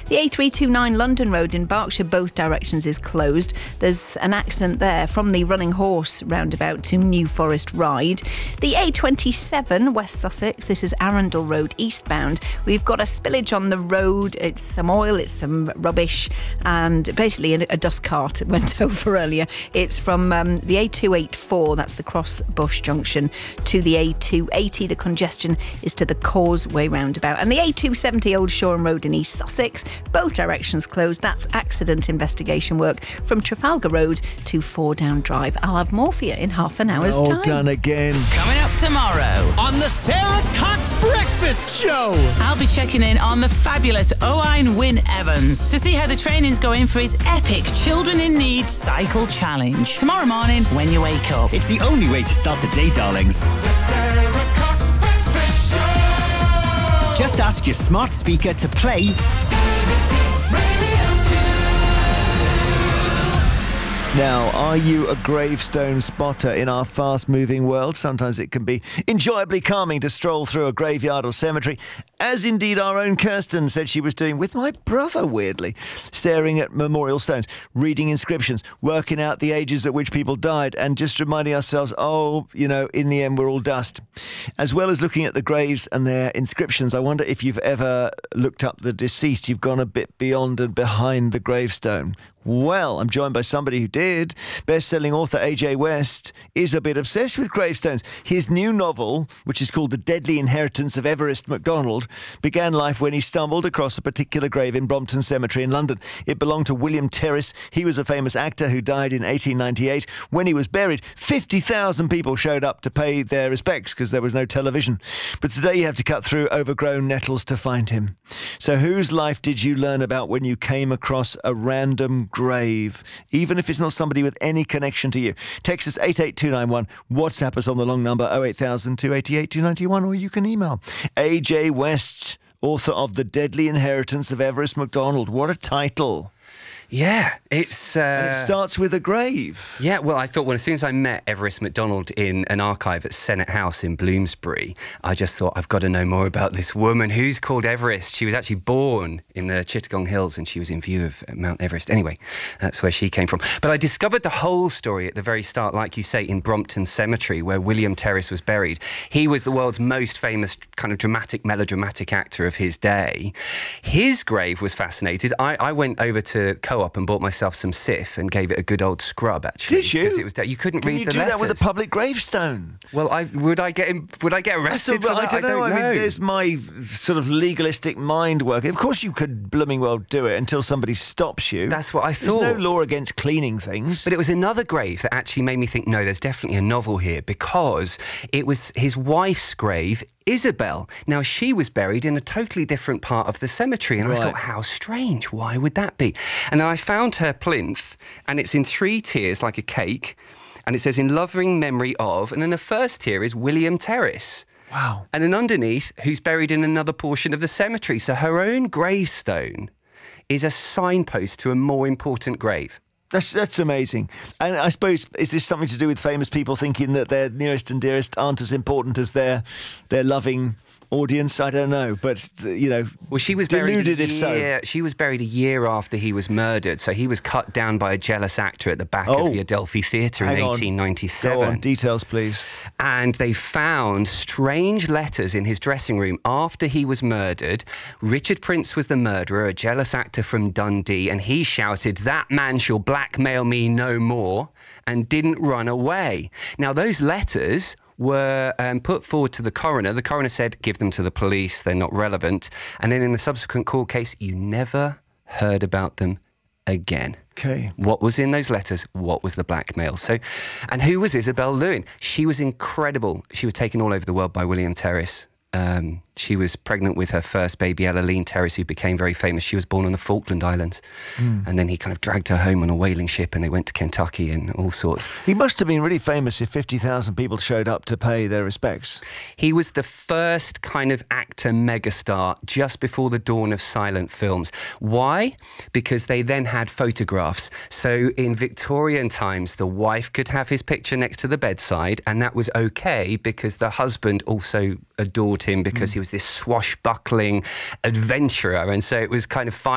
The A329 London Road in Berkshire, both directions is closed. There's an accident there from the Running Horse roundabout to New Forest Ride. The A27 West Sussex, this is Arundel Road eastbound. We've got a spillage on the road. It's some oil, it's some rubbish, and basically a dust cart went over earlier. It's from the A284, that's the Cross Bush Junction, to the A280. The congestion is to the Causeway roundabout. And the A270 Old Shoreham Road in East Sussex, both directions closed. That's accident investigation work from Trafalgar Road to Fourdown Drive. I'll have more for you in half an hour's time. All done again. Coming up tomorrow on the Sarah Cox Breakfast Show. I'll be checking in on the fabulous Owain Wynne Evans to see how the training's going for his epic Children in Need Cycle Challenge. Tomorrow morning when you wake up. It's the only way to start the day, darlings. The Sarah Cox Breakfast Show. Just ask your smart speaker to play BBC Radio 2. Now, are you a gravestone spotter in our fast-moving world? Sometimes it can be enjoyably calming to stroll through a graveyard or cemetery, as indeed our own Kirsten said she was doing with my brother, weirdly, staring at memorial stones, reading inscriptions, working out the ages at which people died, and just reminding ourselves, in the end, we're all dust. As well as looking at the graves and their inscriptions, I wonder if you've ever looked up the deceased. You've gone a bit beyond and behind the gravestone. Well, I'm joined by somebody who did. Best-selling author A.J. West is a bit obsessed with gravestones. His new novel, which is called The Deadly Inheritance of Everest MacDonald, began life when he stumbled across a particular grave in Brompton Cemetery in London. It belonged to William Terrace. He was a famous actor who died in 1898. When he was buried, 50,000 people showed up to pay their respects because there was no television. But today you have to cut through overgrown nettles to find him. So whose life did you learn about when you came across a random grave, even if it's not somebody with any connection to you? Text us 88291, WhatsApp us on the long number 08000 288 291, or you can email AJ West, author of The Deadly Inheritance of Everest MacDonald. What a title. Yeah, it's... And it starts with a grave. Yeah, well, I thought, as soon as I met Everest MacDonald in an archive at Senate House in Bloomsbury, I just thought, I've got to know more about this woman who's called Everest. She was actually born in the Chittagong Hills and she was in view of Mount Everest. Anyway, that's where she came from. But I discovered the whole story at the very start, like you say, in Brompton Cemetery, where William Terrace was buried. He was the world's most famous kind of melodramatic actor of his day. His grave was fascinating. I went over to Co-op and bought myself some Sif and gave it a good old scrub, actually. Did you? Because it was you couldn't Can read you the do letters. that with a public gravestone? Well, would I get arrested for that? I don't know. I mean, there's my sort of legalistic mind working. Of course you could blooming well do it until somebody stops you. That's what I thought. There's no law against cleaning things. But it was another grave that actually made me think, no, there's definitely a novel here, because it was his wife's grave, Isabel. Now, she was buried in a totally different part of the cemetery, and I thought, how strange. Why would that be? And then I found her plinth, and it's in 3 tiers, like a cake, and it says, in loving memory of, and then the first tier is William Terrace. Wow. And then underneath, who's buried in another portion of the cemetery. So her own gravestone is a signpost to a more important grave. That's amazing. And I suppose, is this something to do with famous people thinking that their nearest and dearest aren't as important as their loving audience? I don't know, but well, she was deluded buried if so. She was buried a year after he was murdered, so he was cut down by a jealous actor at the back of the Adelphi Theatre in 1897. Go on, details, please. And they found strange letters in his dressing room after he was murdered. Richard Prince was the murderer, a jealous actor from Dundee, and he shouted, "That man shall blackmail me no more," and didn't run away. Now, those letters were put forward to the coroner. The coroner said, give them to the police, they're not relevant. And then in the subsequent court case, you never heard about them again. Okay. What was in those letters? What was the blackmail? So, and who was Isabel Lewin? She was incredible. She was taken all over the world by William Terrace. She was pregnant with her first baby, Ellaline Terrace, who became very famous. She was born on the Falkland Islands. And then he kind of dragged her home on a whaling ship and they went to Kentucky and all sorts. He must have been really famous if 50,000 people showed up to pay their respects. He was the first kind of actor megastar just before the dawn of silent films. Why? Because they then had photographs. So in Victorian times, the wife could have his picture next to the bedside, and that was okay because the husband also adored him because he was this swashbuckling adventurer. And so it was kind of fine